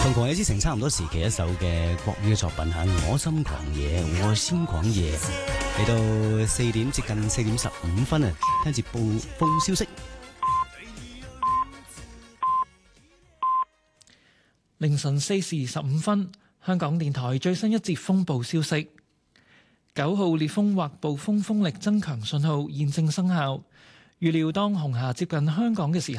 同狂野之城差唔多時期一首嘅國語嘅作品吓，我心狂野，我先狂野。嚟到4點接近4點15分啊，聽住暴風消息。 凌晨4時15分，香港電台最新一節風暴消息：9號烈風或暴風風力增強信號現正生效。預料當紅霞接近香港嘅時候，